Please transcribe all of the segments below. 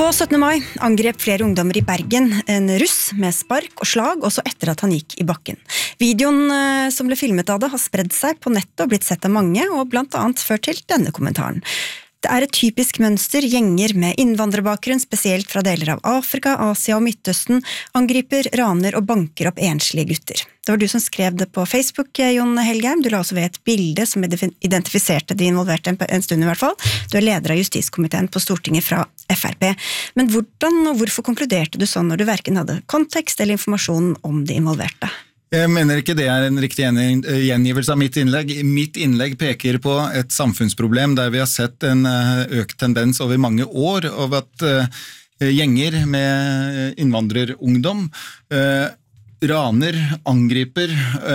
På 17. mai angrep flere ungdommer i Bergen en russ med spark og slag, også etter at han gikk i bakken. Videoen som ble filmet av det har spredd seg på nettet og blitt sett av mange, og blant annet ført til denne kommentaren. Det et typisk mønster, gjenger med innvandrerbakgrunn, spesielt fra deler av Afrika, Asia og Midtøsten, angriper, raner og banker opp enslige gutter. Det var du som skrev det på Facebook, Jon Helgheim. Du la også ved et bilde som identifiserte de involverte en stund i hvert fall. Du leder av justiskomiteen på Stortinget fra FRP. Men hvordan og hvorfor konkluderte du sånn når du hverken hadde kontekst eller informasjon om de involverte? Jeg mener ikke det en riktig gjengivelse av mitt innlegg. Mitt innlegg peker på et samfunnsproblem der vi har sett en økt tendens over mange år av at gjenger med innvandrerungdom raner, angriper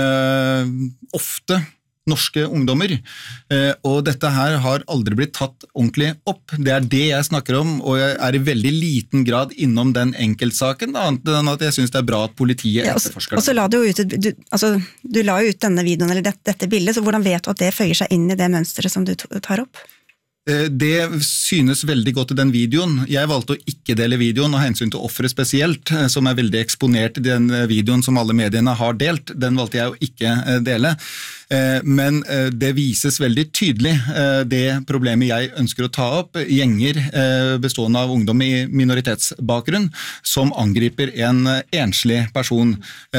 ofte norske ungdommer, og dette her har aldri blitt tatt ordentlig opp. Det det jeg snakker om, og jeg i veldig liten grad innom den enkeltsaken, annet enn at jeg synes det bra at politiet etterforsker det. Og så la du ut, du la ut denne videoen, eller dette bildet, så hvordan vet du at det føyer seg inn i det mønstret som du tar opp? Det synes veldig godt i den videoen. Jeg valgte å ikke dele videoen og hensyn til offeret spesielt, som veldig eksponert i den videoen som alle mediene har delt. Den valgte jeg å ikke dele. Men det vises veldig tydelig det problemet jeg ønsker å ta opp, gjenger bestående av ungdom i minoritetsbakgrunn som angriper en enslig person.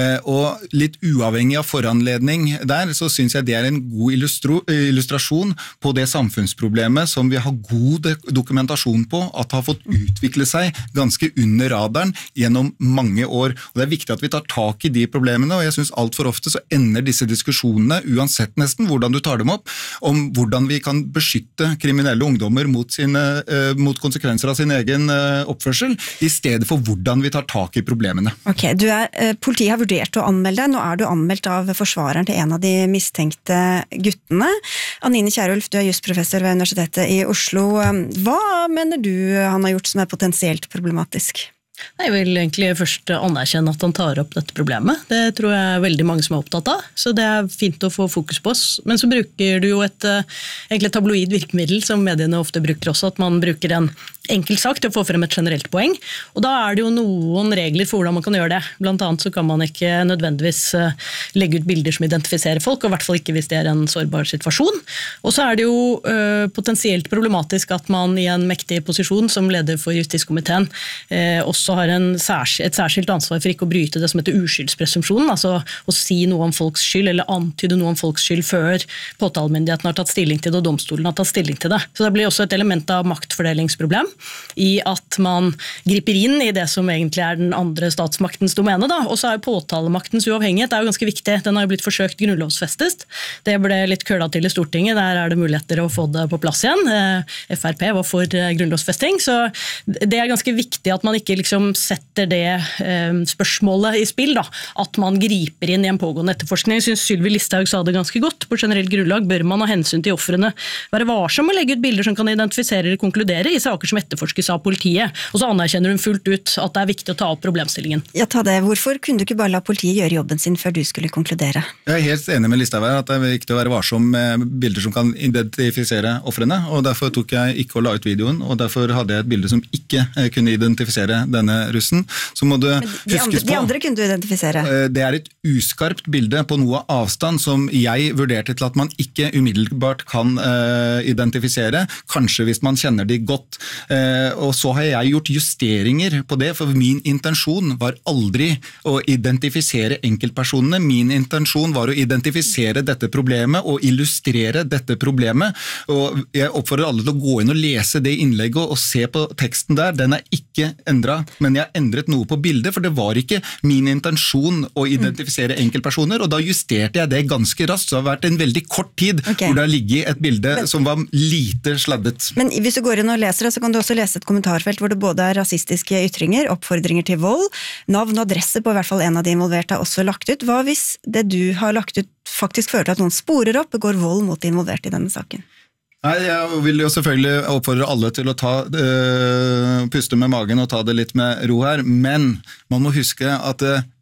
Og litt uavhengig av foranledning der, så synes jeg det en god illustrasjon på det samfunnsproblemet som vi har god dokumentasjon på at har fått utvikle seg ganske under radaren gjennom mange år. Og det viktig at vi tar tak i de problemene, og jeg synes alt for ofte så ender disse diskusjonene, uansett nesten hvordan du tar dem opp, om hvordan vi kan beskytte kriminelle ungdommer mot konsekvenser av sin egen oppførsel, i stedet for hvordan vi tar tak i problemene. Ok, politiet har vurdert å anmelde deg. Nå du anmeldt av forsvareren til en av de mistenkte guttene. Anine Kierulf, du jusprofessor ved Universitetet i Oslo. Hva mener du han har gjort som potensielt problematisk? Jeg vil egentlig først anerkjenne at han tar opp dette problemet. Det tror jeg veldig mange som opptatt av, så det fint å få fokus på oss. Men så bruker du jo egentlig et tabloid virkemiddel som mediene ofte bruker også, at man bruker en enkel sak til å få frem et generelt poeng, og da det jo noen regler for hvordan man kan gjøre det. Blant annet så kan man ikke nødvendigvis legge ut bilder som identifiserer folk, og i hvert fall ikke hvis det en sårbar situasjon. Og så det jo potensielt problematisk at man i en mektig posisjon som leder for justiskomiteen også har et særskilt ansvar for ikke å bryte det som heter uskyldspresumpsjonen, altså å si noe om folks skyld, eller antyde noe om folks skyld før påtalemyndigheten har tatt stilling til det, og domstolen har tatt stilling til det. Så det blir også et element av maktfordelingsproblem, i at man griper inn i det som egentlig den andre statsmaktens domene. Da. Og så jo påtalemaktens uavhengighet jo ganske viktig. Den har jo blitt forsøkt grunnlovsfestet. Det ble litt køla til i Stortinget. Der det muligheter å få det på plass igjen. FRP var for grunnlovsfesting, så det ganske viktig at man ikke liksom setter det spørsmålet i spill, da. At man griper inn i en pågående etterforskning. Jeg synes Sylvi Listhaug sa det ganske godt. På generelt grunnlag bør man ha hensyn til ofrene. Være varsom å legge ut bilder som kan identifisere eller konkludere i saker som etterforskes av politiet, og så anerkjenner hun fullt ut at det viktig å ta opp problemstillingen. Ja, ta det. Hvorfor kunne du ikke bare la politiet gjøre jobben sin før du skulle konkludere? Jeg helt enig med Listhaug at det viktig å være varsom med bilder som kan identifisere ofrene, og derfor tok jeg ikke å la ut videoen, og derfor hadde jeg et bilde som ikke kunne identifisere denne russen. Så må du huskes på... De andre kunne du identifisere? Det et uskarpt bilde på noe avstand som jeg vurderte til at man ikke umiddelbart kan identifisere, kanskje hvis man kjenner de godt. Og så har jeg gjort justeringer på det, for min intensjon var aldri å identifisere enkeltpersonene. Min intensjon var å identifisere dette problemet og illustrere dette problemet. Og jeg oppfordrer alle til å gå inn og lese det innlegget og se på teksten der. Den ikke endret, men jeg endret noe på bildet, for det var ikke min intensjon å identifisere enkeltpersoner, og da justerte jeg det ganske raskt. Så det har vært en veldig kort tid hvor det har ligget et bilde som var lite sladdet. Men hvis du går inn og leser det, så kan du også lese et kommentarfelt hvor det både rasistiske ytringer, oppfordringer til vold, navn og adresse på i hvert fall en av de involverte også lagt ut. Hva hvis det du har lagt ut faktisk fører til at noen sporer opp og begår vold mot de involverte i denne saken? Nei, jeg vil jo selvfølgelig oppfordre alle til å puste med magen og ta det litt med ro her, men man må huske at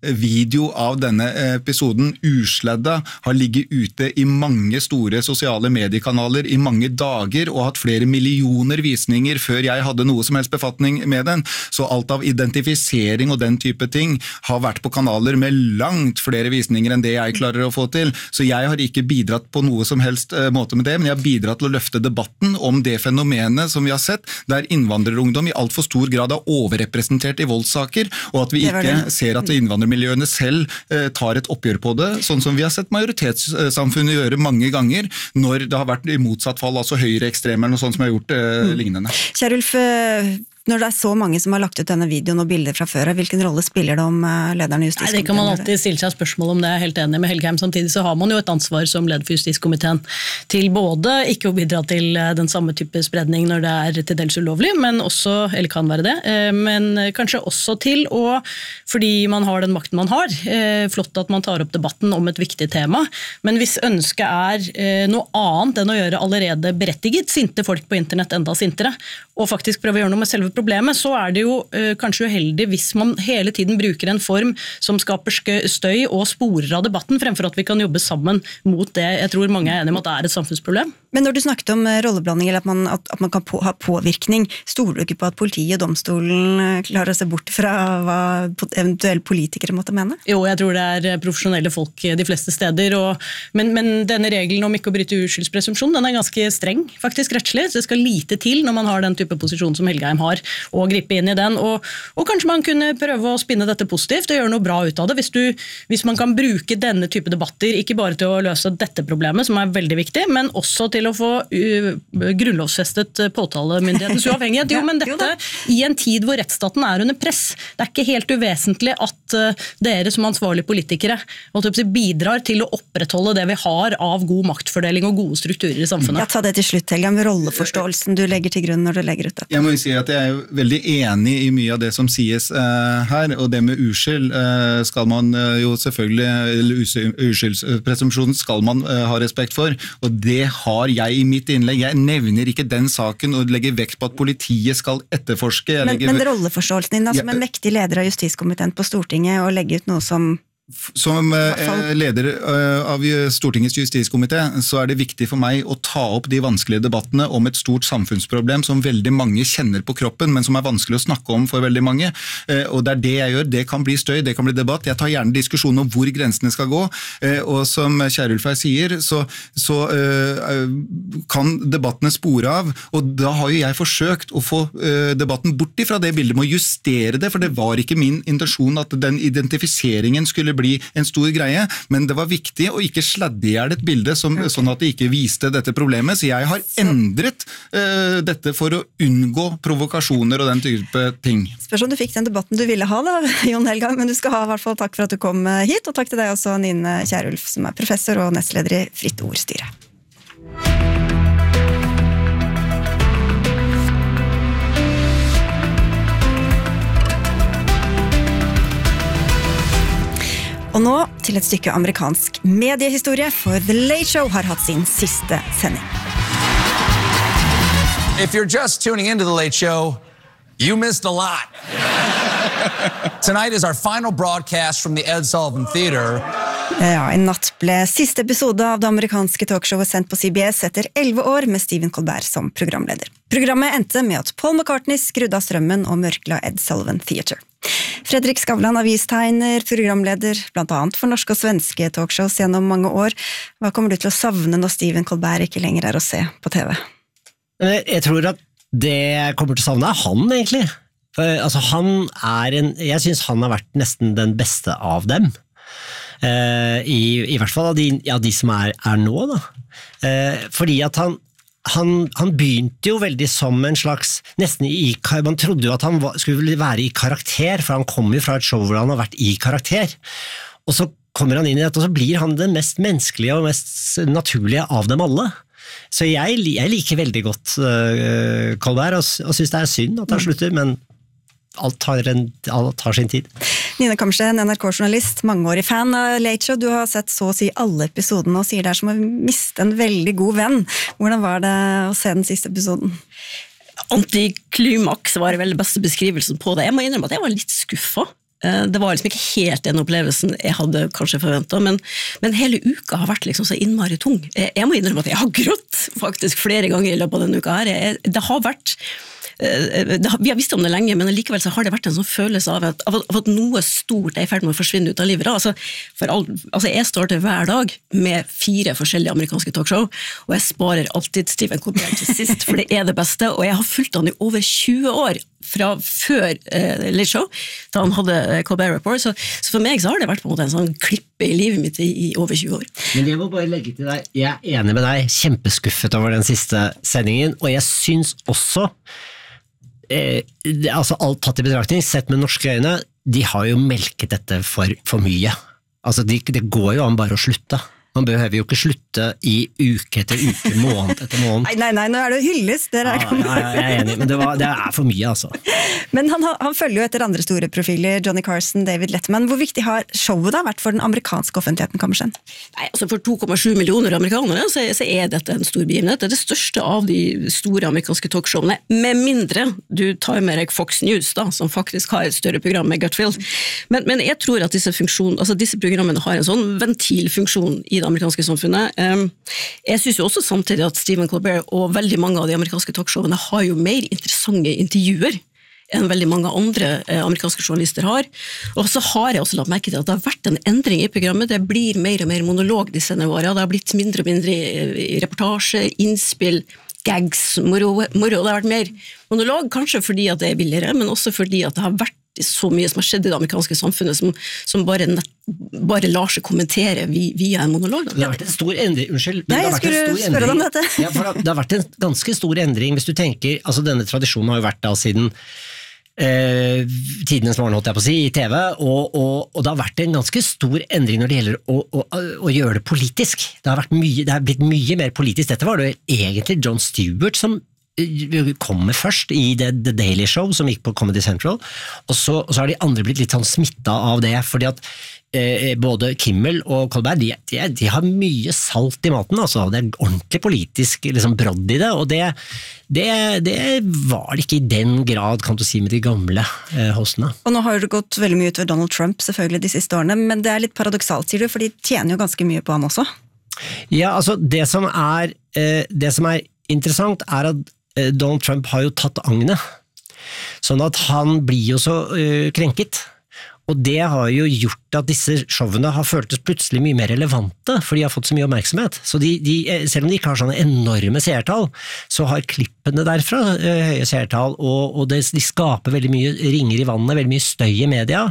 video av denne episoden usledda, har ligget ute i mange store sosiale mediekanaler i mange dager og hatt flere millioner visninger før jeg hadde noe som helst befatning med den. Så alt av identifisering og den type ting har vært på kanaler med langt flere visninger enn det jeg klarer å få til. Så jeg har ikke bidratt på noe som helst måte med det, men jeg har bidratt til å løfte debatten om det fenomenet som vi har sett, der innvandrerungdom i alt for stor grad er overrepresentert i voldssaker, og at vi ikke ser at innvandrermiljøene selv tar et oppgjør på det, sånn som vi har sett majoritetssamfunnet gjøre mange ganger, når det har vært i motsatt fall, altså høyreekstremer og sånn som har gjort lignende. Kjærulf, når det er så mange som har lagt ut denne videoen og bilder fra før, hvilken rolle spiller det om lederen i justiskomiteen? Det kan man alltid stille seg spørsmål om, det er helt enig med Helgheim. Samtidig så har man jo et ansvar som leder for justiskomiteen til både ikke å bidra til den samme type spredning når det er til dels ulovlig, men også, eller kan være det, men kanskje også til å, fordi man har den makten man har, flott at man tar opp debatten om et viktig tema, men hvis ønsket er noe annet enn å gjøre allerede berettiget sinte folk på internett enda sintere, og faktisk prøve å gjøre noe med selve problemet, så er det jo kanskje uheldig hvis man hele tiden bruker en form som skaper støy og sporer av debatten, fremfor at vi kan jobbe sammen mot det. Jeg tror mange er enige om at det er et samfunnsproblem. Men når du snakket om rolleblanding, eller at man kan ha påvirkning, stoler du ikke på at politiet og domstolen klarer å se bort fra hva eventuelle politikere måtte mene? Jo, jeg tror det er profesjonelle folk de fleste steder, men denne regelen om ikke å bryte uskyldspresumpsjon, den er ganske streng, faktisk rettslig. Det skal lite til når man har den type posisjon som Helgheim har, og gripe inn i den, og kanskje man kunne prøve å spinne dette positivt og gjøre noe bra ut av det, hvis man kan bruke denne type debatter, ikke bare til å løse dette problemet, som er veldig viktig, men også til å få grunnlovsfestet påtalemyndighetens uavhengighet. Jo, men dette i en tid hvor rettsstaten er under press. Det er ikke helt uvesentlig at dere som ansvarlige politikere bidrar til å opprettholde det vi har av god maktfordeling og gode strukturer i samfunnet. Ja, ta det til slutt, Helga, med rolleforståelsen du legger til grunn når du legger ut dette. Jeg må jo si at jeg er jo veldig enig i mye av det som sies her, og det med uskyld skal man jo selvfølgelig, eller uskyldspresumpsjonen skal man ha respekt for, og det har jeg i mitt innlegg. Jeg nevner ikke den saken og legger vekt på at politiet skal etterforske. Men rolleforståelsen din, som en mektig leder av justiskomiteen på Stortinget, og legge ut noe som leder av Stortingets justiskomité, så er det viktig for meg å ta opp de vanskelige debattene om et stort samfunnsproblem som veldig mange kjenner på kroppen, men som er vanskelig å snakke om for veldig mange. Og det er det jeg gjør. Det kan bli støy, det kan bli debatt. Jeg tar gjerne diskusjon om hvor grensene skal gå, og som Kjærulf her sier, så kan debattene spore av, og da har jo jeg forsøkt å få debatten bort ifra det bildet med å justere det, for det var ikke min intensjon at den identifiseringen skulle bli en stor greie, men det var viktig å ikke sladde i hjel et bilde sånn at det ikke viste dette problemet, så jeg har endret dette for å unngå provokasjoner og den type ting. Spørs om du fikk den debatten du ville ha da, Jon Helgheim, men du skal ha i hvert fall takk for at du kom hit, og takk til deg også, Nine Kjærulf, som er professor og nestleder i Fritt Ord-styret. Og nå til et stykke amerikansk mediehistorie, for The Late Show har hatt sin siste sending. If you're just tuning into The Late Show, you missed a lot. Tonight is our final broadcast from the Ed Sullivan Theater. Ja, i natt ble siste episode av det amerikanske talkshowet sendt på CBS etter 11 år med Stephen Colbert som programleder. Programmet endte med at Paul McCartney skrudde av strømmen og mørkla Ed Sullivan Theater. Fredrik Skavlan, avistegner, programleder, blant annet for norske og svenske talkshows gjennom mange år. Hva kommer du til å savne når Stephen Colbert ikke lenger er å se på TV? Jeg tror at det jeg kommer til å savne er han, egentlig. For, altså, jeg synes han har vært nesten den beste av dem. I hvert fall av de som er nå, da. Fordi at han begynte jo veldig som en slags, man trodde jo at han skulle være i karakter, for han kom jo fra et show hvor han har vært i karakter, og så kommer han inn i dette, og så blir han den mest menneskelige og mest naturlige av dem alle. Så jeg liker veldig godt Colbert, og synes det er synd at han slutter, men alt tar sin tid. Nina Kammersten, NRK-journalist, mangeårig fan av Late Show. Du har sett så å si alle episodene og sier det er som å miste en veldig god venn. Hvordan var det å se den siste episoden? Antiklimaks var vel den beste beskrivelsen på det. Jeg må innrømme at jeg var litt skuffet. Det var liksom ikke helt den opplevelsen jeg hadde kanskje forventet, men hele uka har vært liksom så innmari tung. Jeg må innrømme at jeg har grått faktisk flere ganger i løpet av denne uka her. Det har vært vi har visst om det lenge, men likevel så har det vært en sånn følelse av at noe stort i ferd med å forsvinne ut av livet. Altså jeg starter hver dag med 4 forskjellige amerikanske talkshow, og jeg sparer alltid Stephen Colbert til sist, for det det beste, og jeg har fulgt han i over 20 år, fra før Late Show, da han hadde Colbert Report, så for meg så har det vært på en måte en sånn klippe i livet mitt i over 20 år. Men jeg må bare legge til deg, jeg enig med deg, kjempeskuffet over den siste sendingen, og jeg synes også altså alt tatt i betraktning, sett med norske øyne, de har jo melket dette for mye. Altså det går jo an bare å slutte. Man behøver jo ikke slutte i uke etter uke, måned etter måned. Nei, nå det hyllest. Jeg enig, men det for mye, altså. Men han følger jo etter andre store profiler, Johnny Carson, David Letterman. Hvor viktig har showet da vært for den amerikanske offentligheten, Kammersen? Nei, altså for 2,7 millioner amerikanere så dette en stor begivenhet. Det det største av de store amerikanske talkshowene, med mindre du tar med deg Fox News, da, som faktisk har et større program med Gutfield. Men jeg tror at disse programmene har en sånn ventilfunksjon i det amerikanske samfunnet. Jeg synes jo også samtidig at Stephen Colbert og veldig mange av de amerikanske talkshowene har jo mer interessante intervjuer enn veldig mange andre amerikanske journalister har. Og så har jeg også lagt merke til at det har vært en endring i programmet. Det blir mer og mer monolog de senere årene. Det har blitt mindre og mindre reportasje, innspill, gags, moro. Det har vært mer monolog, kanskje fordi at det billigere, men også fordi at det har vært så mye som har skjedd i det amerikanske samfunnet som bare lar seg kommentere via en monolog. Det har vært en stor endring, unnskyld. Nei, jeg skulle spørre deg om dette. Ja, for det har vært en ganske stor endring, hvis du tenker, altså denne tradisjonen har jo vært da siden tidenes morgen, holdt jeg på å si, i TV, og det har vært en ganske stor endring når det gjelder å gjøre det politisk. Det har blitt mye mer politisk. Dette var det egentlig Jon Stewart som kommer først i The Daily Show som gikk på Comedy Central, og så har de andre blitt litt sånn smittet av det, fordi at både Kimmel og Colbert, de har mye salt i maten, altså. Det ordentlig politisk liksom, brodd i det, og det var det ikke i den grad, kan du si, med de gamle hostene. Og nå har det gått veldig mye ut ved Donald Trump selvfølgelig de siste årene, men det litt paradoksalt, sier du, for de tjener jo ganske mye på han også. Ja, altså det som er interessant at Donald Trump har jo tatt agnet, sånn at han blir jo så krenket, og det har jo gjort at disse showene har føltes plutselig mye mer relevante, for de har fått så mye oppmerksomhet. Så selv om de ikke har sånne enorme seertall, så har klippene derfra høye seertall, og de skaper veldig mye ringer i vannet, veldig mye støy i media,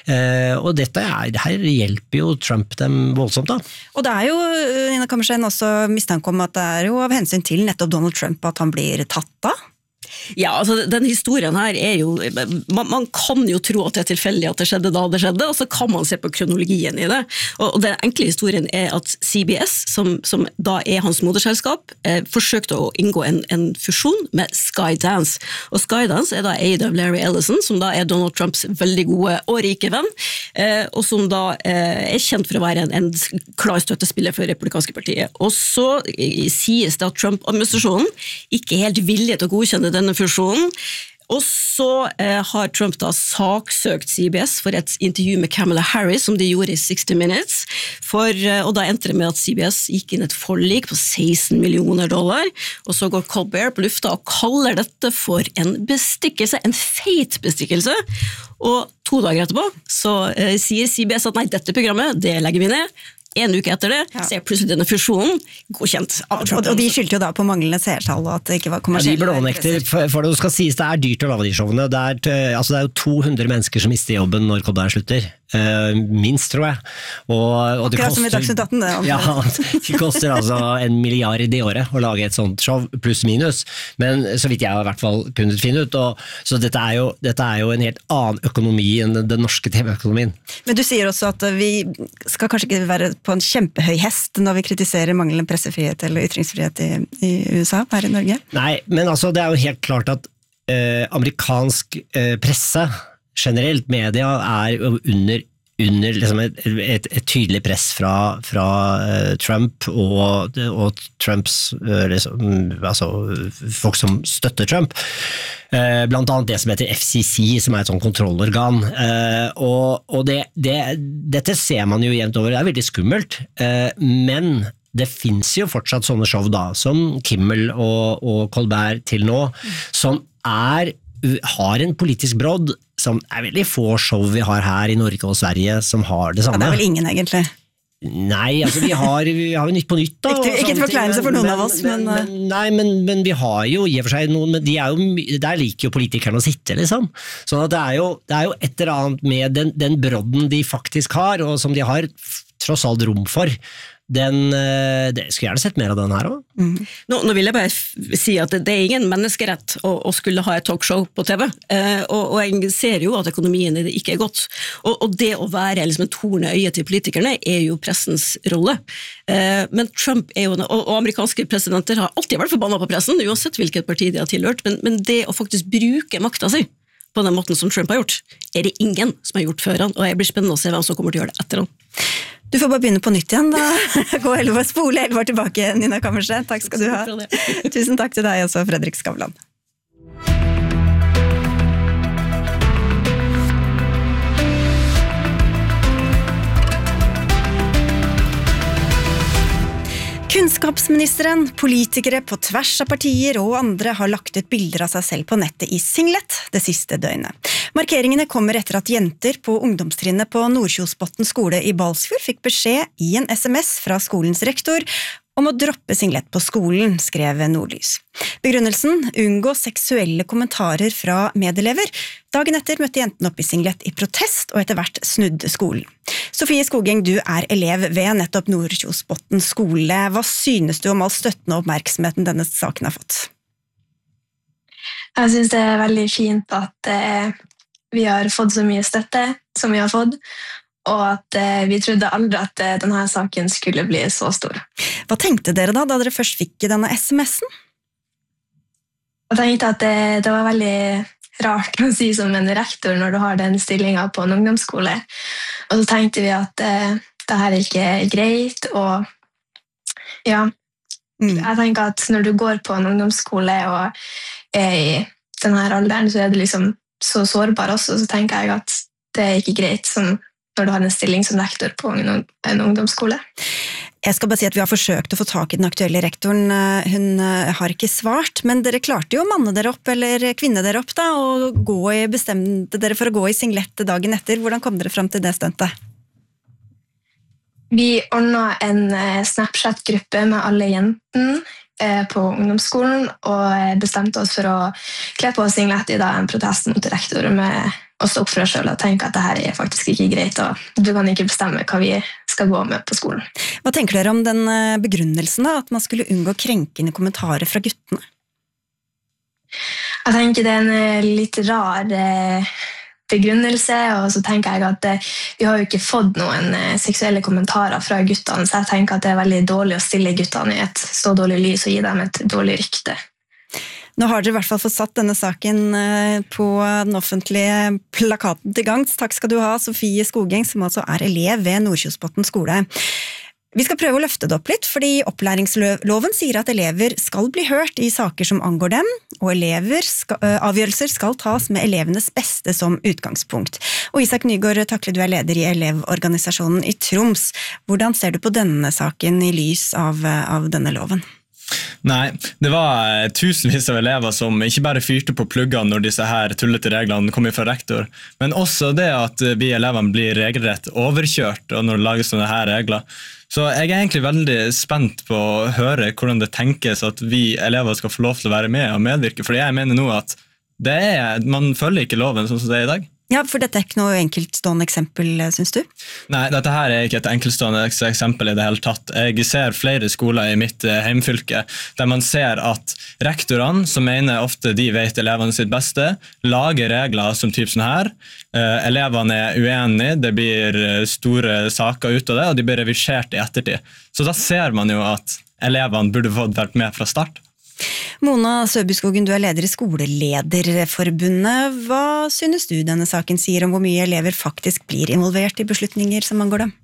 og det her hjelper jo Trump dem voldsomt da. Og det jo, Nina Kammersen, også mistanke om at det jo av hensyn til nettopp Donald Trump at han blir tatt da? Ja, altså den historien her jo, man kan jo tro at det tilfeldig at det skjedde da det skjedde, og så kan man se på kronologien i det. Og den enkle historien at CBS, som da hans moderselskap, forsøkte å inngå en fusjon med Skydance. Og Skydance da eid av Larry Ellison, som da Donald Trumps veldig gode og rike venn, og som da kjent for å være en klar støttespiller for Republikanske partiet. Og så sies det at Trump-administrasjonen ikke helt villig til å godkjenne denne fusjonen, og så har Trump da saksøkt CBS for et intervju med Kamala Harris som de gjorde i 60 Minutes, og da endte det med at CBS gikk inn et forlik på $16 millioner, og så går Colbert på lufta og kaller dette for en bestikkelse, en feit bestikkelse, og 2 dager etterpå så sier CBS at nei, dette programmet, det legger vi ned. En uke etter det, så plutselig denne fusjonen godkjent av Trump. Og de skyldte jo da på manglende seertall og at det ikke var kommersielle. Ja, de blånekter, for det skal sies, det dyrt å lage de showene. Det jo 200 mennesker som mister jobben når Colbert slutter. Minst, tror jeg. Og det koster, som i Dagsnytt 18, det. Ja, det koster altså 1 milliard i året å lage et sånt show, pluss minus. Men så vidt jeg har i hvert fall kunnet finne ut. Så dette jo en helt annen økonomi enn den norske TV-økonomien. Men du sier også at vi skal kanskje ikke være på en kjempehøy hest når vi kritiserer manglende pressefrihet eller ytringsfrihet i USA, her i Norge? Nei, men altså det jo helt klart at amerikansk presse, generelt media, under under liksom et tydelig press fra Trump og Trumps altså folk som støtter Trump, blant annet det som heter FCC, som et sånn kontrollorgan, og dette ser man jo jevnt over, det veldig skummelt, men det finnes jo fortsatt sånne show da, som Kimmel og Colbert til nå, som har en politisk brodd, som veldig få show vi har her i Norge og Sverige som har det samme. Ja, det vel ingen egentlig. Nei, altså vi har jo Nytt på Nytt da. Ikke til forkleinelse for noen av oss, men... Men vi har jo i og for seg noen, men der liker jo politikerne å sitte, liksom. Sånn at det er jo et eller annet med den brodden de faktisk har, og som de har tross alt rom for. Det skulle gjerne sett mer av den her også. Nå vil jeg bare si at det ingen menneskerett å skulle ha et talkshow på TV, og jeg ser jo at økonomien i det ikke godt, og det å være liksom en torn i øyet til politikerne jo pressens rolle. Men Trump jo, og amerikanske presidenter har alltid vært forbannet på pressen, uansett hvilket parti de har tilhørt, men det å faktisk bruke makta si på den måten som Trump har gjort, det ingen som har gjort før han, og jeg blir spennende å se hvem som kommer til å gjøre det etter han. Du får bare begynne på nytt igjen da. Spole 11 år tilbake, Nina Kammersted. Takk skal du ha. Tusen takk til deg også, Fredrik Skavlan. Kunnskapsministeren, politikere på tvers av partier og andre har lagt ut bilder av seg selv på nettet i singlet det siste døgnet. Markeringene kommer etter at jenter på ungdomstrinnet på Nordkjosbotn skole i Balsfjord fikk beskjed i en SMS fra skolens rektor om å droppe singlet på skolen, skrev Nordlys. Begrunnelsen: unngå seksuelle kommentarer fra medelever. Dagen etter møtte jentene opp i singlet i protest, og etter hvert snudde skolen. Sofie Skogeng, du elev ved nettopp Nordkjosbotn skole. Hva synes du om all støtten og oppmerksomheten denne saken har fått? Jeg synes det veldig fint at vi har fått så mye støtte som vi har fått, og at vi trodde aldri at denne saken skulle bli så stor. Hva tenkte dere da dere først fikk denne SMS-en? Jeg tenkte at det var veldig rart å si som en rektor når du har den stillingen på en ungdomsskole. Og så tenkte vi at det her ikke greit, og ja, jeg tenker at når du går på en ungdomsskole og i denne alderen, så det liksom så sårbar også, så tenker jeg at det ikke greit som når du har en stilling som rektor på en ungdomsskole. Jeg skal bare si at vi har forsøkt å få tak i den aktuelle rektoren. Hun har ikke svart, men dere klarte jo å manne dere opp, eller kvinne dere opp da, og bestemte dere for å gå i singlet dagen etter. Hvordan kom dere frem til det stuntet? Vi ordnet en Snapchat-gruppe med alle jentene på ungdomsskolen, og bestemte oss for å kle på singlet i en protest mot rektor med å stå opp for oss selv og tenke at dette faktisk ikke greit, og du kan ikke bestemme hva vi skal gå med på skolen. Hva tenker dere om den begrunnelsen da, at man skulle unngå krenkende kommentarer fra guttene? Jeg tenker det en litt rar begrunnelse, og så tenker jeg at vi har jo ikke fått noen seksuelle kommentarer fra guttene, så jeg tenker at det veldig dårlig å stille guttene i et så dårlig lys og gi dem et dårlig rykte. Nå har dere i hvert fall fått satt denne saken på den offentlige plakaten til gangs. Takk skal du ha, Sofie Skogeng, som altså elev ved Nordkjosbotn skole. Vi skal prøve å løfte det opp litt, fordi opplæringsloven sier at elever skal bli hørt i saker som angår dem, og avgjørelser skal tas med elevenes beste som utgangspunkt. Og Isak Nygaard Takle, du leder i elevorganisasjonen i Troms. Hvordan ser du på denne saken i lys av denne loven? Nei, det var tusenvis av elever som ikke bare fyrte på pluggene når disse her tullete reglene kom fra rektor, men også det at vi elevene blir regelrett overkjørt når det lages sånne her regler. Så jeg egentlig veldig spent på å høre hvordan det tenkes at vi elever skal få lov til å være med og medvirke, fordi jeg mener nå at man følger ikke loven sånn som det i dag. Ja, for dette ikke noe enkeltstående eksempel, synes du? Nei, dette her ikke et enkeltstående eksempel i det hele tatt. Jeg ser flere skoler i mitt heimfylke, der man ser at rektorene, som mener ofte de vet elevene sitt beste, lager regler som typ sånn her. Elevene uenige, det blir store saker ut av det, og de blir revisert i ettertid. Så da ser man jo at elevene burde fått vært med fra start. Mona Søbyskogen, du leder i Skolelederforbundet. Hva synes du denne saken sier om hvor mye elever faktisk blir involvert i beslutninger som angår dem?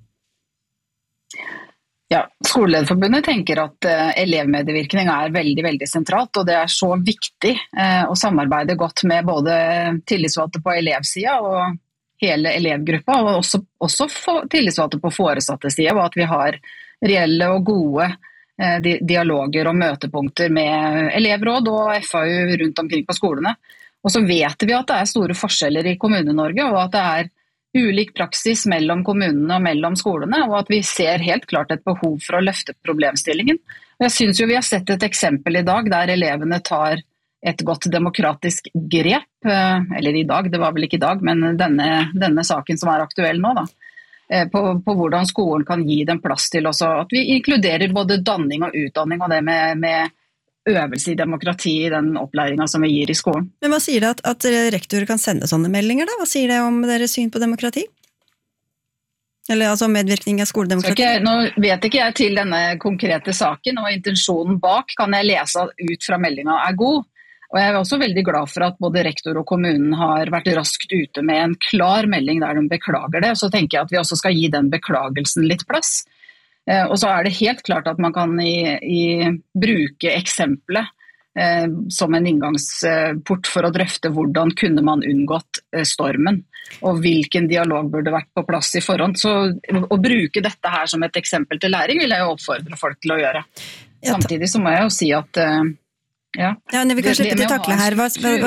Ja, Skolelederforbundet tenker at elevmedvirkning veldig, veldig sentralt, og det så viktig å samarbeide godt med både tillitsvalgte på elevsida og hele elevgruppa, og også tillitsvalgte på foresatte sida, og at vi har reelle og gode dialoger og møtepunkter med elevråd og FAU rundt omkring på skolene. Og så vet vi at det store forskjeller i Kommune-Norge, og at det ulik praksis mellom kommunene og mellom skolene, og at vi ser helt klart et behov for å løfte problemstillingen. Og jeg synes jo vi har sett et eksempel i dag der elevene tar et godt demokratisk grep, eller i dag, det var vel ikke i dag, men denne saken som aktuell nå da, på hvordan skolen kan gi dem plass til også, at vi inkluderer både danning og utdanning og det med øvelse i demokrati i den opplæringen som vi gir i skolen. Men hva sier det at rektorer kan sende sånne meldinger da? Hva sier det om deres syn på demokrati? Eller altså medvirkning av skoledemokrati? Nå vet ikke jeg til denne konkrete saken, og intensjonen bak kan jeg lese ut fra meldingen god. Og jeg også veldig glad for at både rektor og kommunen har vært raskt ute med en klar melding der de beklager det. Så tenker jeg at vi også skal gi den beklagelsen litt plass. Og så det helt klart at man kan bruke eksempelet som en inngangsport for å drøfte hvordan kunne man unngått stormen, og hvilken dialog burde vært på plass i forhånd. Så å bruke dette her som et eksempel til læring vil jeg jo oppfordre folk til å gjøre. Samtidig så må jeg jo si at når vi kan slippe til takle her,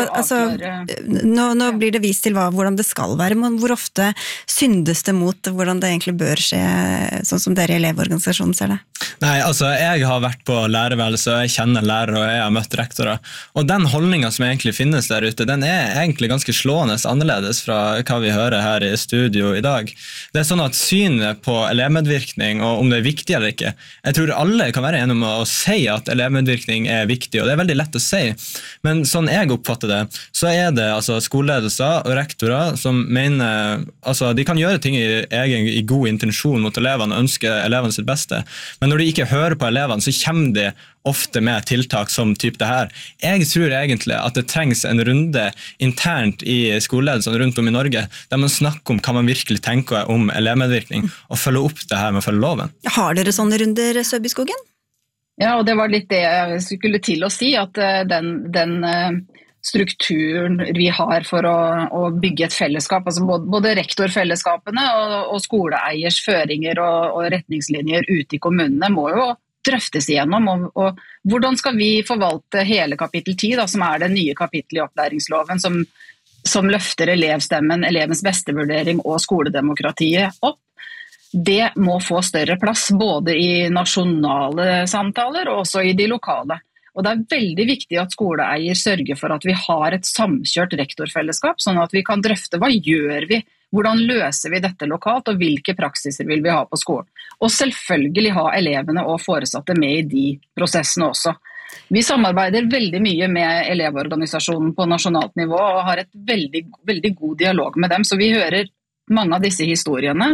nå blir det vist til hvordan det skal være, men hvor ofte syndes det mot hvordan det egentlig bør skje, sånn som dere i elevorganisasjonen ser det? Nei, altså jeg har vært på lærerværelse, og jeg kjenner lærere, og jeg har møtt rektorer, og den holdningen som egentlig finnes der ute, den egentlig ganske slående annerledes fra hva vi hører her i studio i dag. Det sånn at synet på elevmedvirkning, og om det viktig eller ikke, jeg tror alle kan være enige om å si at elevmedvirkning viktig, og det veldig lett å si, men sånn jeg oppfatter det, så det altså skoleledelser og rektorer som mener, altså de kan gjøre ting i god intensjon mot elevene og ønske elevene sitt beste, men når de ikke hører på elevene, så kommer de ofte med tiltak som typ det her. Jeg tror egentlig at det trengs en runde internt i skoleledelsen rundt om i Norge, der man snakker om hva man virkelig tenker om elevmedvirkning, og følger opp det her med å følge loven. Har dere sånne runder, Søbyskogen? Ja, og det var litt det jeg skulle til å si, at den strukturen vi har for å bygge et fellesskap, altså både rektorfellesskapene og skoleeiers føringer og retningslinjer ute i kommunene må jo drøftes igjennom, og hvordan skal vi forvalte hele kapittel 10, da, som det nye kapittelet i opplæringsloven, som løfter elevstemmen, elevens bestevurdering og skoledemokratiet opp. Det må få større plass, både i nasjonale samtaler og også i de lokale. Og det veldig viktig at skoleeier sørger for at vi har et samkjørt rektorfellesskap, sånn at vi kan drøfte hva gjør vi, hvordan løser vi dette lokalt, og hvilke praksiser vil vi ha på skolen. Og selvfølgelig ha elevene og foresatte med i de prosessene også. Vi samarbeider veldig mye med elevorganisasjonen på nasjonalt nivå, og har et veldig, veldig god dialog med dem, så vi hører mange av disse historiene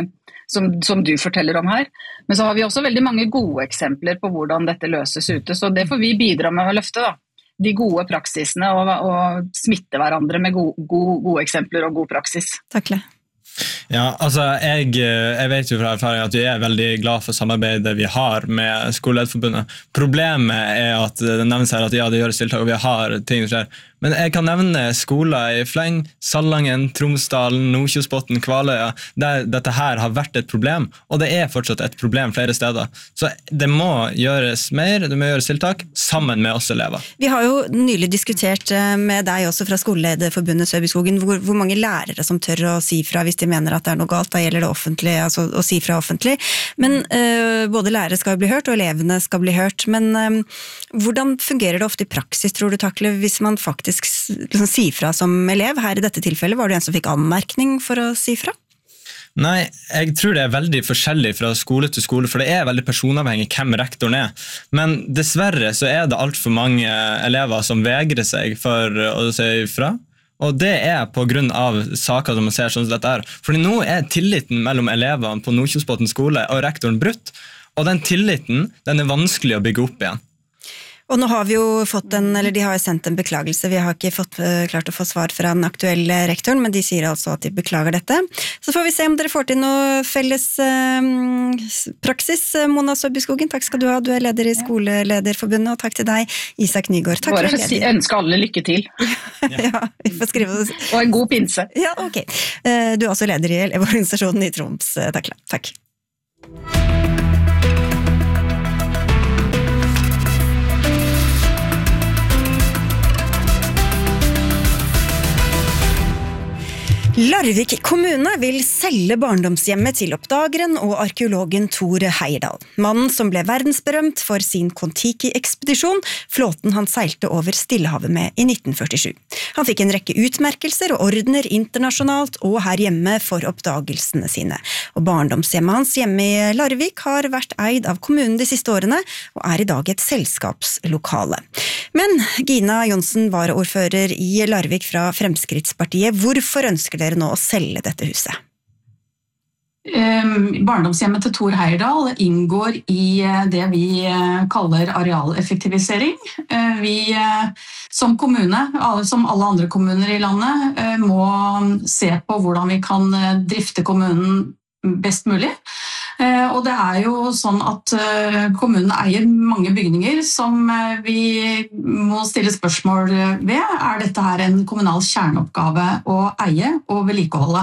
som du forteller om her. Men så har vi også veldig mange gode eksempler på hvordan dette løses ute, så det får vi bidra med å løfte da. De gode praksisene og smitte hverandre med gode eksempler og god praksis. Takk. Ja, altså jeg vet jo fra erfaring at vi veldig glad for samarbeidet vi har med Skolelederforbundet. Problemet at det nevnes her at ja, det gjøres tiltak, og vi har ting som skjer. Men jeg kan nevne skoler i Fleng, Salangen, Tromsdalen, Nordkjosbotn, Kvaløya, der dette her har vært et problem, og det fortsatt et problem flere steder. Så det må gjøres mer, det må gjøres tiltak, sammen med oss elever. Vi har jo nylig diskutert med deg også fra Skolelederforbundet Søbyskogen, hvor mange lærere som tør å si fra hvis de mener at det noe galt, da gjelder det offentlig, altså å si fra offentlig. Men både lærere skal bli hørt, og elevene skal bli hørt. Men hvordan fungerer det ofte i praksis, tror du, Takle, hvis man faktisk si fra som elev? Her i dette tilfellet var det en som fikk anmerkning for å si fra? Nei, jeg tror det veldig forskjellig fra skole til skole, for det veldig personavhengig hvem rektoren Men dessverre så det alt for mange elever som vegrer seg for å si fra. Og det på grunn av saker som man ser sånn som dette Fordi nå tilliten mellom elevene på Nordkjosbotn skole og rektoren brutt, og den tilliten, den vanskelig å bygge opp igjen. Og nå har vi jo fått de har jo sendt en beklagelse, vi har ikke klart å få svar fra den aktuelle rektoren, men de sier altså at de beklager dette. Så får vi se om dere får til noe felles praksis. Mona Søbyskogen, takk skal du ha, du leder i Skolelederforbundet, og takk til deg, Isak Nygaard. Takk bare ønske alle lykke til. Ja, vi får skrive det. Og en god pinse. Ja, ok. Du er også leder i Elevorganisasjonen i Troms. Takk. Larvik kommune vil selge barndomshjemmet til oppdageren og arkeologen Tor Heyerdahl. Mannen som ble verdensberømt for sin Kon-Tiki-ekspedisjon, flåten han seilte over Stillehavet med i 1947. Han fikk en rekke utmerkelser og ordener internasjonalt og her hjemme for oppdagelsene sine. Og barndomshjemmet hans hjemme i Larvik har vært eid av kommunen de siste årene, og er i dag et selskapslokale. Men Gina Johnsen, varaordfører i Larvik fra Fremskrittspartiet, hvorfor ønsker dere nå å selge dette huset? Barndomshjemmet til Tor Heyerdahl inngår i det vi kaller arealeffektivisering. Vi som kommune, som alle andre kommuner i landet, må se på hvordan vi kan drifte kommunen best mulig. Og det er jo sånn at kommunen eier mange bygninger som vi må stille spørsmål ved. Er dette her en kommunal kjerneoppgave å eie og vedlikeholde?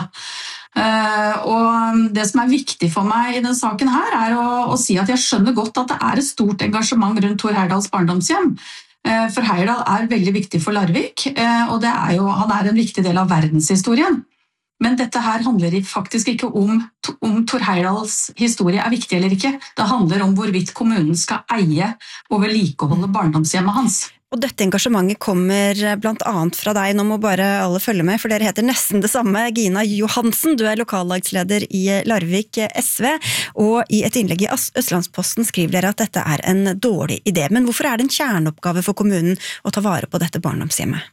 Og det som er viktig for meg i denne saken her er å si at jeg skjønner godt at det er et stort engasjement rundt Tor Heyerdahls barndomshjem. For Heyerdahl er veldig viktig for Larvik, og han er en viktig del av verdenshistorien. Men dette her handler faktisk ikke om Tor Heyerdahls historie er viktig eller ikke. Det handler om hvorvidt kommunen skal eie og vedlikeholde barndomshjemmet hans. Og dette engasjementet kommer blant annet fra deg, nå må bare alle følge med, for dere heter nesten det samme, Gina Johansen, du er lokallagsleder i Larvik SV, og i et innlegg i Østlandsposten skriver dere at dette er en dårlig idé. Men hvorfor er det en kjerneoppgave for kommunen å ta vare på dette barndomshjemmet?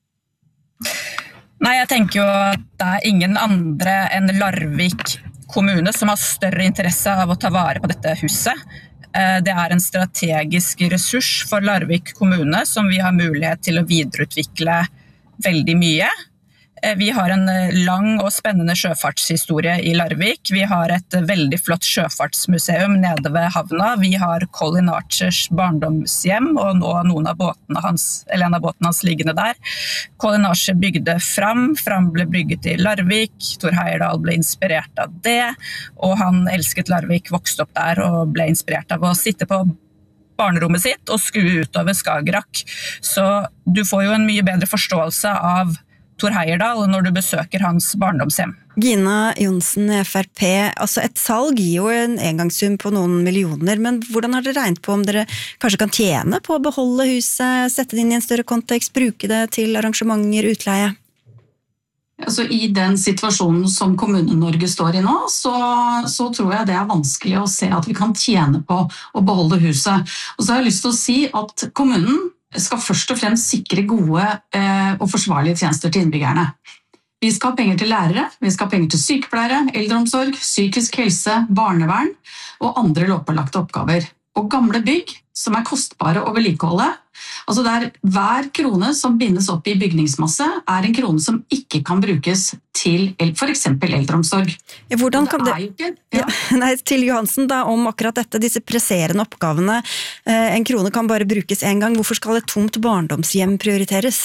Nei, jeg tenker jo at det er ingen andre enn Larvik kommune som har større interesse av å ta vare på dette huset. Det er en strategisk ressurs for Larvik kommune som vi har mulighet til å videreutvikle veldig mye. Vi har en lang og spennende sjøfartshistorie i Larvik. Vi har et veldig flott sjøfartsmuseum nede ved havna. Vi har Colin Archers barndomshjem, og nå en av båtene hans liggende der. Colin Archer bygde Fram ble bygget i Larvik. Tor Heyerdahl ble inspirert av det, og han elsket Larvik, vokste opp der og ble inspirert av å sitte på barnerommet sitt og skue utover Skagerrak. Så du får jo en mye bedre forståelse av Tor Heyerdahl når du besøker hans barndomshjem. Gina Johnsen, FrP, altså et salg gir jo en engangssum på noen millioner, men hvordan har dere regnet på om dere kanskje kan tjene på å beholde huset, sette det inn i en større kontekst, bruke det til arrangementer, utleie? Altså, i den situasjonen som Kommune-Norge står i nå, så tror jeg det er vanskelig å se at vi kan tjene på å beholde huset. Og så har jeg lyst til å si at kommunen skal først og fremst sikre gode og forsvarlige tjenester til innbyggerne. Vi skal ha penger til lærere, vi skal ha penger til sykepleiere, eldreomsorg, psykisk helse, barnevern og andre lovpålagte oppgaver. Og gamle bygg som er kostbare å vedlikeholde. Altså hver krone som bindes opp i bygningsmasse er en krone som ikke kan brukes til for eksempel eldreomsorg. Ja, hvordan kan til Johansen da, om akkurat dette, disse presserende oppgavene. En krone kan bare brukes en gang. Hvorfor skal et tomt barndomshjem prioriteres?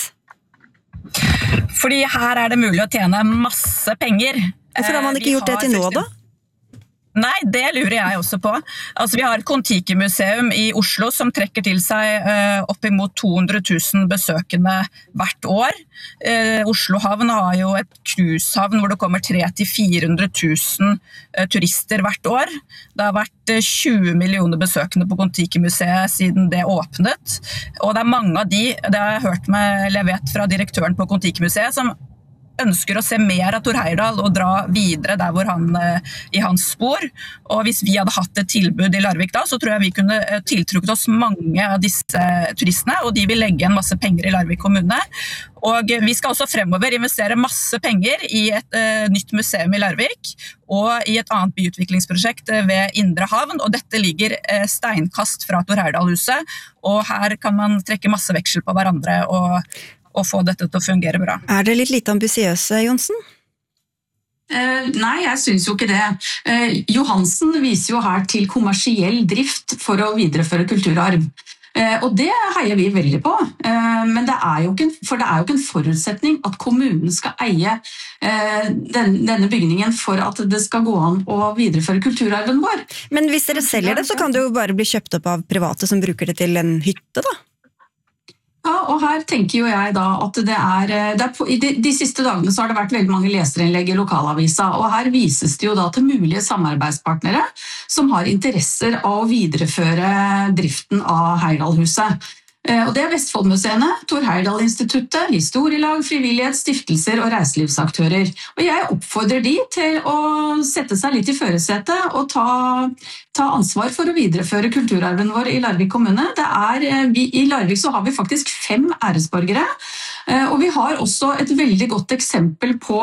Fordi her er det mulig å tjene masse penger. Hvorfor har man ikke gjort det til nå da? Nei, det lurer jeg også på. Altså, vi har et Kon-Tiki-museum i Oslo som trekker til seg opp imot 200 000 besøkende hvert år. Oslo havn har jo et cruisehavn hvor det kommer 300 000 til 400 000 turister hvert år. Det har vært 20 millioner besøkende på Kon-Tiki-museet siden det åpnet. Og det er mange av de, det har jeg hørt jeg vet fra direktøren på Kon-Tiki-museet, som ønsker å se mer av Thor Heyerdahl og dra videre der hvor han i hans spor. Og hvis vi hadde hatt et tilbud i Larvik da, så tror jeg vi kunne tiltrukket oss mange av disse turistene, og de vil legge en masse penger i Larvik kommune. Og vi skal også fremover investere masse penger i et nytt museum i Larvik, og i et annet byutviklingsprosjekt ved Indre Havn, og dette ligger steinkast fra Thor Heyerdahl-huset, og her kan man trekke masse veksel på hverandre og få dette til å fungere bra. Er det litt lite ambisiøse, Johnsen? Nei, jeg synes jo ikke det. Johansen viser jo her til kommersiell drift for å videreføre kulturarv. Og det heier vi veldig på, men det er jo ikke en forutsetning at kommunen skal eie denne bygningen for at det skal gå an å videreføre kulturarven vår. Men hvis dere selger det, så kan det jo bare bli kjøpt opp av private som bruker det til en hytte da? Ja, og her tenker jo jeg da at de siste dagene så har det vært veldig mange leserinnlegg i lokalavisa, og her vises det jo da til mulige samarbeidspartnere som har interesser av å videreføre driften av Heyerdahl-huset. Og det er Vestfoldmuseene, Thor Heyerdahl-instituttet, historielag, frivillighet, stiftelser og reiselivsaktører. Og jeg oppfordrer de til å sette seg litt i førersetet og ta ansvar for å videreføre kulturarven vår i Larvik kommune. I Larvik så har vi faktisk 5 æresborgere, og vi har også et veldig godt eksempel på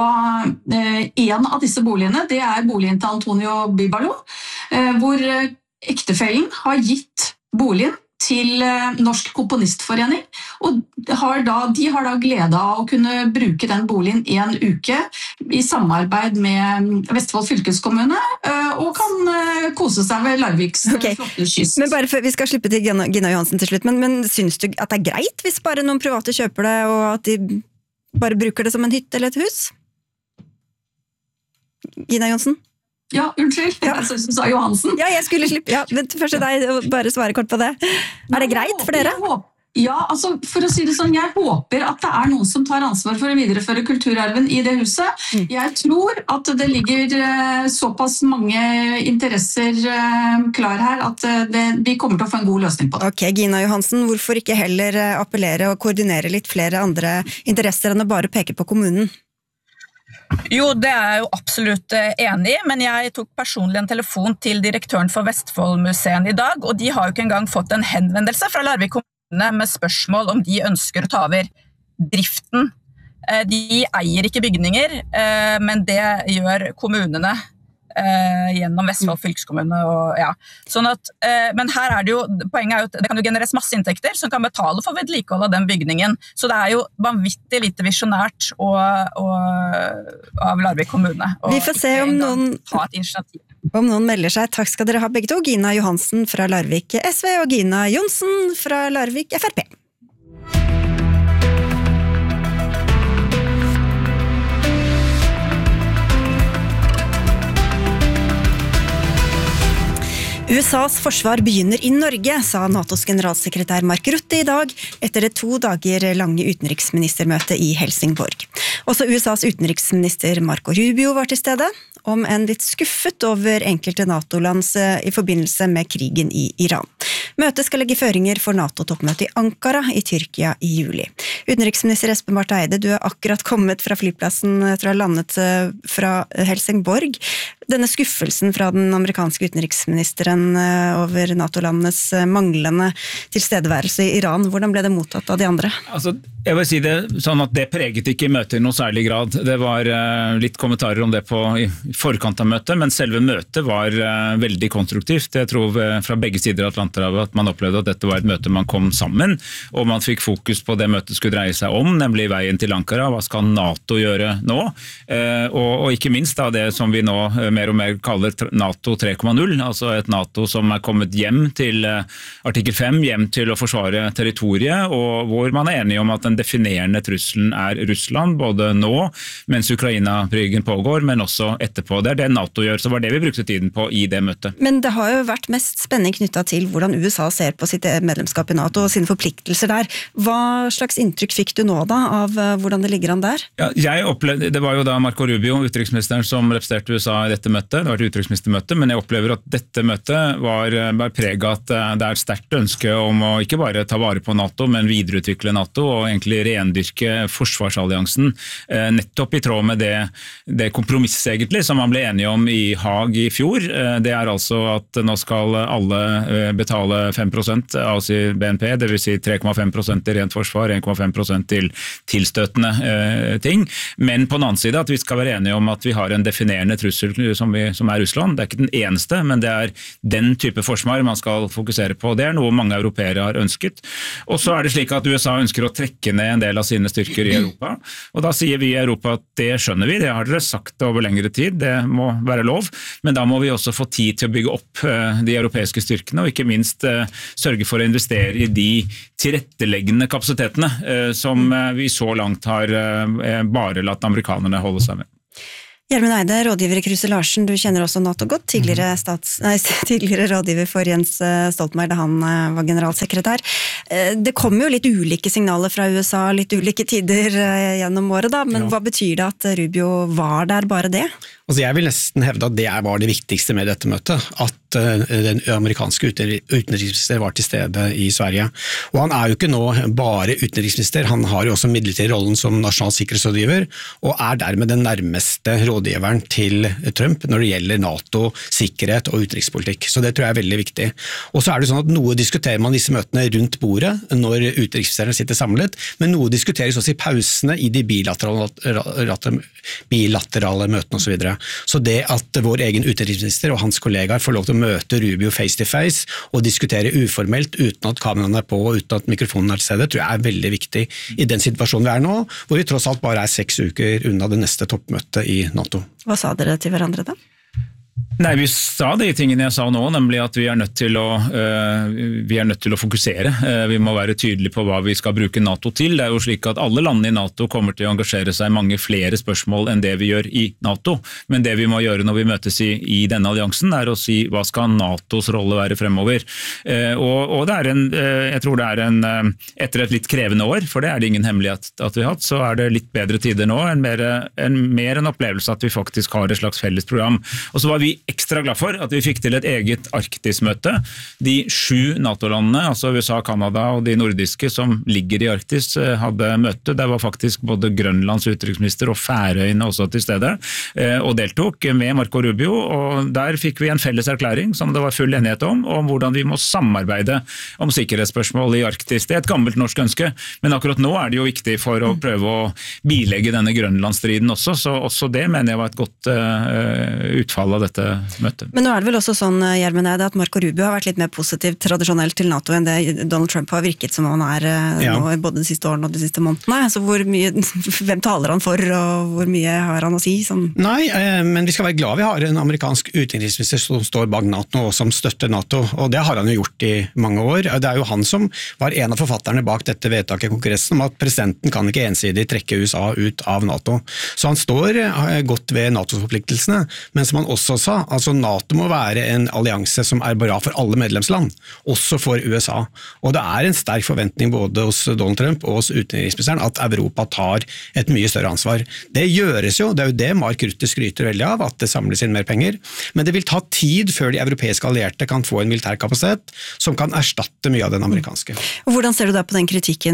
en av disse boligene. Det er boligen til Antonio Bibalo, hvor ektefellen har gitt boligen til Norsk Komponistforening, og de har da glede av å kunne bruke den boligen i en uke i samarbeid med Vestfold fylkeskommune, og kan kose seg ved Larviks flotte kyst. Men bare før vi skal slippe til Gina Johansen til slutt, men synes du at det er greit hvis bare noen private kjøper det, og at de bare bruker det som en hytte eller et hus? Gina Johansen? Ja, unnskyld. Jeg synes du sa Johansen. Ja, jeg skulle slippe. Ja, men først til deg, bare svare kort på det. Er det greit for dere? Ja, altså for å si det sånn, jeg håper at det er noen som tar ansvar for å videreføre kulturarven i det huset. Jeg tror at det ligger såpass mange interesser klar her at vi kommer til å få en god løsning på det. Ok, Gina Johansen, hvorfor ikke heller appellere og koordinere litt flere andre interesser enn å bare peke på kommunen? Jo, det er jeg jo absolutt enig i, men jeg tok personlig en telefon til direktøren for Vestfoldmuseene i dag, og de har jo ikke engang fått en henvendelse fra Larvik kommune med spørsmål om de ønsker å ta over driften. De eier ikke bygninger, men det gjør kommunene gjennom Vestfold fylkeskommune og ja. Sånn at, men her er det jo, poenget er jo at det kan jo genereres masse inntekter som kan betale for vedlikehold av den bygningen, så det er jo vanvittig lite visjonært av Larvik kommune. Vi får se om noen melder seg. Takk skal dere ha begge to, Gina Johansen fra Larvik SV og Gina Johnsen fra Larvik FrP. USAs forsvar begynner i Norge, sa NATOs generalsekretær Mark Rutte i dag, etter det 2 dager lange utenriksministermøte i Helsingborg. Også USAs utenriksminister Marco Rubio var til stede, om en litt skuffet over enkelte NATO-lands i forbindelse med krigen i Iran. Møtet skal legge føringer for NATO-toppmøtet i Ankara i Tyrkia i juli. Utenriksminister Espen Barth Eide, du er akkurat kommet fra flyplassen etter å ha landet fra Helsingborg. Denne skuffelsen fra den amerikanske utenriksministeren over NATO-landenes manglende tilstedeværelse i Iran, hvordan ble det mottatt av de andre? Altså, jeg vil si det sånn at det preget ikke møtet i noe særlig grad. Det var litt kommentarer om det i forkant av møtet, men selve møtet var veldig konstruktivt. Jeg tror fra begge sider av Atlanterhavet at man opplevde at dette var et møte man kom sammen, og man fikk fokus på det møtet skulle dreie seg om, nemlig veien til Ankara. Hva skal NATO gjøre nå? Og ikke minst da det som vi nå mer og mer kaller NATO 3.0, altså et NATO som er kommet hjem til artikkel 5, hjem til å forsvare territoriet, og hvor man er enig om at den definerende trusselen er Russland, både nå, mens Ukraina-krigen pågår, men også etterpå. Det er det NATO gjør, så var det vi brukte tiden på i det møtet. Men det har jo vært mest spenning knyttet til hvordan USA ser på sitt medlemskap i NATO og sine forpliktelser der. Hva slags inntrykk fikk du nå da av hvordan det ligger an der? Ja, jeg opplevde, det var jo da Marco Rubio, utenriksministeren, som representerte USA i dette dette møtet, det var et utenriksministermøte, men jeg opplever at dette møtet var preget at det er et sterkt ønske om å ikke bare ta vare på NATO, men videreutvikle NATO og egentlig rendyrke forsvarsalliansen, nettopp i tråd med det kompromisset egentlig som man ble enige om i Haag i fjor. Det er altså at nå skal alle betale 5% av sin BNP, det vil si 3,5% til rent forsvar, 1,5% til tilstøtende ting, men på den annen side at vi skal være enige om at vi har en definerende trussel som er Russland. Det er ikke den eneste, men det er den type forsvar man skal fokusere på. Det er noe mange europeere har ønsket. Og så er det slik at USA ønsker å trekke ned en del av sine styrker i Europa, og da sier vi i Europa at det skjønner vi, det har dere sagt over lengre tid, det må være lov, men da må vi også få tid til å bygge opp de europeiske styrkene, og ikke minst sørge for å investere i de tilretteleggende kapasitetene som vi så langt har bare latt amerikanerne holde seg med. Gjermund Eide, rådgiver i Kruse Larsen, du kjenner også NATO godt, tidligere rådgiver for Jens Stoltenberg da han var generalsekretær. Det kommer jo litt ulike signaler fra USA, litt ulike tider gjennom året da, men hva betyr det at Rubio var der, bare det? Altså jeg vil nesten hevde at det var det viktigste med dette møtet, at den amerikanske utenriksminister var til stede i Sverige. Og han er jo ikke nå bare utenriksminister, han har jo også midlertidig rollen som nasjonal sikkerhetsrådgiver, og er dermed den nærmeste rådgiveren til Trump når det gjelder NATO, sikkerhet og utenrikspolitikk. Så det tror jeg er veldig viktig. Og så er det sånn at noe diskuterer man disse møtene rundt bordet når utenriksministerne sitter samlet, men noe diskuteres også i pausene i de bilaterale møtene og så videre. Så det at vår egen utenriksminister og hans kollegaer får lov til å møte Rubio face to face og diskutere uformelt uten at kameraene er på og uten at mikrofonen er til stede, tror jeg er veldig viktig i den situasjonen vi er nå, hvor vi tross alt bare er 6 uker unna det neste toppmøtet i NATO. Hva sa dere til hverandre da? Nei, vi sa de tingene jeg sa nå, nemlig at vi er nødt til å fokusere. Vi må være tydelige på hva vi skal bruke NATO til. Det er jo slik at alle landene i NATO kommer til å engasjere seg i mange flere spørsmål enn det vi gjør i NATO. Men det vi må gjøre når vi møtes i denne alliansen, er å si hva skal NATOs rolle være fremover. Og det er jeg tror det er etter et litt krevende år, for det er det ingen hemmelighet at vi har hatt, så er det litt bedre tider nå, mer en opplevelse at vi faktisk har et slags felles program. Og så var vi ekstra glad for at vi fikk til et eget Arktis-møte. De 7 NATO-landene, altså USA, Kanada og de nordiske som ligger i Arktis, hadde møte. Der var faktisk både Grønlands utenriksminister og Færøyene også til stede, og deltok med Marco Rubio, og der fikk vi en felles erklæring som det var full enighet om hvordan vi må samarbeide om sikkerhetsspørsmål i Arktis. Det er et gammelt norsk ønske, men akkurat nå er det jo viktig for å prøve å bilegge denne Grønlandsstriden også, så også det mener jeg var et godt utfall av dette møte. Men nå er det vel også sånn, Gjermund Eide, at Marco Rubio har vært litt mer positiv tradisjonelt til NATO enn det Donald Trump har virket som han er nå, både de siste årene og de siste månedene. Så hvem taler han for, og hvor mye har han å si? Nei, men vi skal være glad vi har en amerikansk utenriksminister som står bak NATO og som støtter NATO, og det har han jo gjort i mange år. Det er jo han som var en av forfatterne bak dette vedtaket i Kongressen om at presidenten kan ikke ensidig trekke USA ut av NATO. Så han står godt ved NATO-forpliktelsene, men som han også sa, altså NATO må være en allianse som er bra for alle medlemsland, også for USA. Og det er en sterk forventning både hos Donald Trump og hos utenriksministeren at Europa tar et mye større ansvar. Det gjøres jo, det er jo det Mark Rutte skryter veldig av, at det samles inn mer penger, men det vil ta tid før de europeiske allierte kan få en militær kapasitet som kan erstatte mye av den amerikanske. Og hvordan ser du da på den kritikken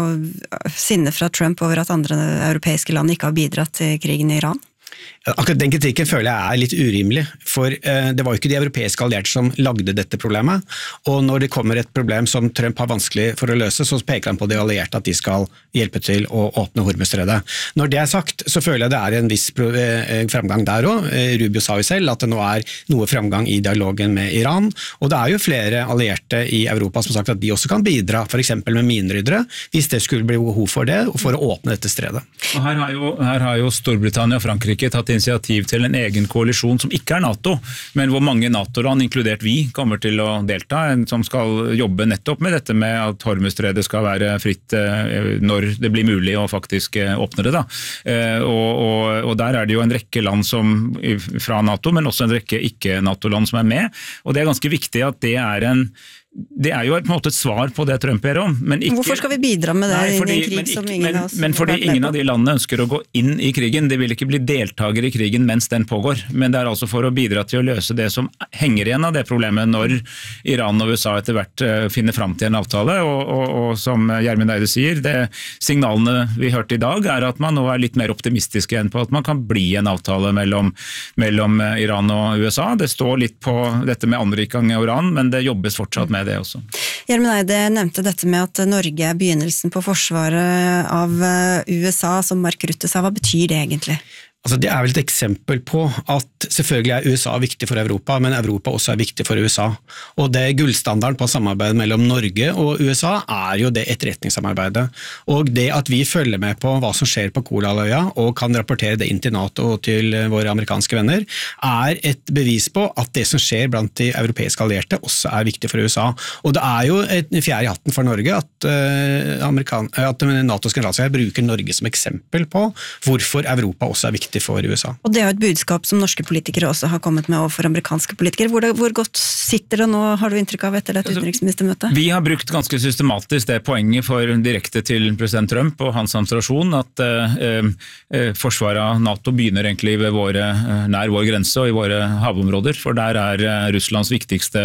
og sinne fra Trump over at andre europeiske land ikke har bidratt til krigen i Iran? Akkurat den kritikken føler jeg er litt urimelig, for det var jo ikke de europeiske allierte som lagde dette problemet, og når det kommer et problem som Trump har vanskelig for å løse, så peker han på de allierte at de skal hjelpe til å åpne Hormuzstredet. Når det er sagt, så føler jeg det er en viss framgang der også. Rubio sa jo selv at det nå er noe framgang i dialogen med Iran, og det er jo flere allierte i Europa som har sagt at de også kan bidra, for eksempel med mineryddere, hvis det skulle bli behov for det, og for å åpne dette stredet. Og her har jo Storbritannia og Frankrike tatt initiativ til en egen koalisjon som ikke er NATO, men hvor mange NATO-land, inkludert vi, kommer til å delta, som skal jobbe nettopp med dette med at Hormuzstredet skal være fritt når det blir mulig å faktisk åpne det. Da. Og der er det jo en rekke land fra NATO, men også en rekke ikke-NATO-land som er med, og det er ganske viktig at det er det jo på en måte et svar på det Trump ber om. Men ikke, hvorfor skal vi bidra med det i en krig som ingen av oss men fordi ingen av de landene ønsker å gå inn i krigen. De vil ikke bli deltagere i krigen mens den pågår. Men det altså for å bidra til å løse det som henger igjen av det problemet når Iran og USA etter hvert finner fram til en avtale. Og som Gjermund Eide sier, signalene vi hørte i dag at man nå litt mer optimistiske enn på at man kan bli en avtale mellom Iran og USA. Det står litt på dette med anriking av uran, men det jobbes fortsatt med det også. Gjermund Eide nevnte dette med at Norge begynnelsen på forsvaret av USA, som Mark Rutte sa. Hva betyr det egentlig? Altså, det vel et eksempel på at selvfølgelig USA viktig for Europa, men Europa også viktig for USA. Og det gullstandarden på samarbeid mellom Norge og USA jo det etterretningssamarbeidet. Og det at vi følger med på hva som skjer på Kolahalvøya og kan rapportere det inn til NATO og til våre amerikanske venner, et bevis på at det som skjer blant de europeiske allierte også viktig for USA. Og det jo et fjær i hatten for Norge at NATOs generalsekretær bruker Norge som eksempel på hvorfor Europa også viktig for USA. Og det et budskap som norske politikere også har kommet med overfor amerikanske politikere. Hvor godt sitter det nå, har du inntrykk av etter et utenriksministermøte? Vi har brukt ganske systematisk det poenget for direkte til president Trump og hans administrasjon at forsvaret av NATO begynner egentlig ved nær vår grense og i våre havområder, for der Russlands viktigste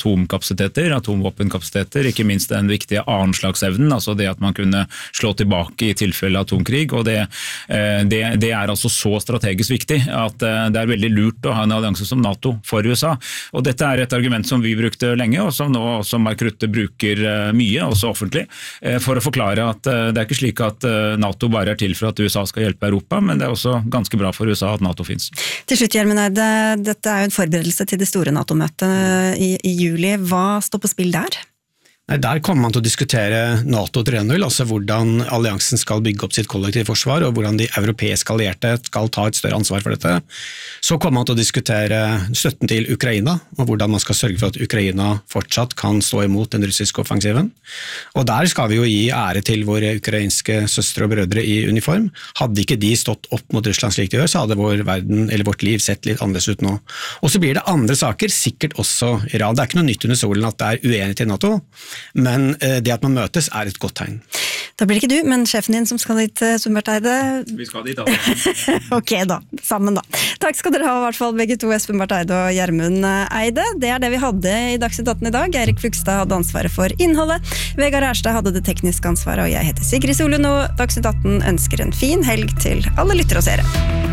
atomvåpenkapasiteter, ikke minst den viktige annenslagsevnen, altså det at man kunne slå tilbake i tilfelle atomkrig, og det altså så strategisk viktig at det veldig lurt å ha en allianse som NATO for USA. Og dette et argument som vi brukte lenge, og som nå også Mark Rutte bruker mye, også offentlig, for å forklare at det ikke slik at NATO bare til for at USA skal hjelpe Europa, men det også ganske bra for USA at NATO finnes. Til slutt, Gjermund Eide, dette jo en forberedelse til det store NATO-møtet i juli. Hva står på spill der? Der kommer man til å diskutere NATO 3.0, altså hvordan alliansen skal bygge opp sitt kollektive forsvar, og hvordan de europeiske allierte skal ta et større ansvar for dette. Så kommer man til å diskutere støtten til Ukraina, og hvordan man skal sørge for at Ukraina fortsatt kan stå imot den russiske offensiven. Og der skal vi jo gi ære til våre ukrainske søstre og brødre i uniform. Hadde ikke de stått opp mot Russland slik de gjør, så hadde vår verden, eller vårt liv sett litt annerledes ut nå. Og så blir det andre saker, sikkert også Iran. Det ikke noe nytt under solen at det uenighet i NATO, men det at man møtes et godt tegn. Da blir det ikke du, men sjefen din som skal dit, Espen Barth Eide. Vi skal dit, altså. Ok da, sammen da. Takk skal dere ha i hvert fall, begge to, Espen Barth Eide og Gjermund Eide. Det det vi hadde i Dagsnytt 18 i dag. Eirik Flugstad hadde ansvaret for innholdet. Vegard Erstad hadde det tekniske ansvaret, og jeg heter Sigrid Solund, og Dagsnytt 18 ønsker en fin helg til alle lyttere og seere.